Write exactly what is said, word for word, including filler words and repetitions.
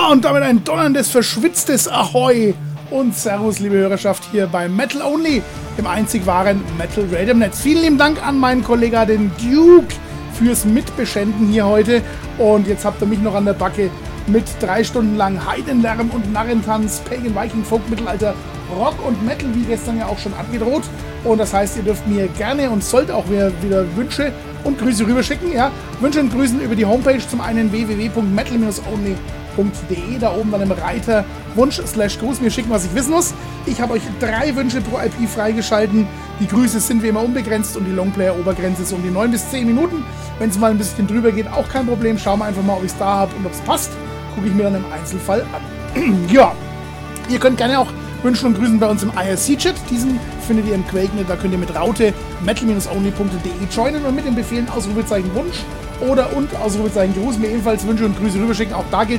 und damit ein donnerndes, verschwitztes Ahoi und Servus, liebe Hörerschaft, hier bei Metal Only, dem einzig wahren Metal Radio im Netz. Vielen lieben Dank an meinen Kollegen, den Duke, fürs Mitbeschenden hier heute. Und jetzt habt ihr mich noch an der Backe mit drei Stunden lang Heidenlärm und Narrentanz, Pagan, Viking, Folk, Mittelalter, Rock und Metal, wie gestern ja auch schon angedroht. Und das heißt, ihr dürft mir gerne und sollt auch wieder, wieder Wünsche und Grüße rüberschicken. Ja? Wünsche und Grüßen über die Homepage, zum einen w w w punkt metal only punkt d e, da oben dann im Reiter Wunsch slash Gruß mir schicken, was ich wissen muss. Ich habe euch drei Wünsche pro I P freigeschalten. Die Grüße sind wie immer unbegrenzt und die Longplayer-Obergrenze ist um die neun bis zehn Minuten. Wenn es mal ein bisschen drüber geht, auch kein Problem. Schauen wir einfach mal, ob ich es da habe und ob es passt. Gucke ich mir dann im Einzelfall an. Ja, ihr könnt gerne auch Wünschen und Grüßen bei uns im I R C-Chat. Diesen findet ihr im Quakenet, da könnt ihr mit Raute metal only punkt d e joinen und mit den Befehlen Ausrufezeichen Wunsch oder und Ausrufezeichen Gruß mir ebenfalls Wünsche und Grüße rüberschicken. Auch da gilt